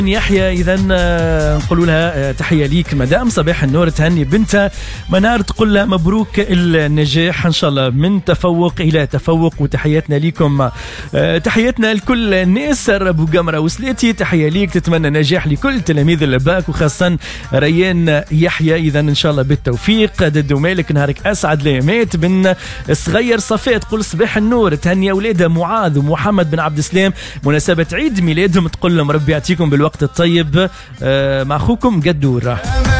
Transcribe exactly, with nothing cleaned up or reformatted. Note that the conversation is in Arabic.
يحيى إذا نقول لها تحية ليك مدام صباح النور، تهني بنتها منار، تقول لها مبروك النجاح إن شاء الله من تفوق إلى تفوق، وتحياتنا ليكم. تحياتنا لكل الناس. أبو قمرة وسليتي تحية ليك، تتمنى نجاح لكل تلاميذ الباك وخاصة ريان يحيى، إذا إن شاء الله بالتوفيق. ددو مالك نهارك أسعد ليامات. بن صغير صفاء تقول صباح النور، تهني أولادها معاذ ومحمد بن عبد السلام مناسبة عيد ميلادهم، تقول لهم ربي يعطيكم بالوقت الطيب مع أخوكم قدور.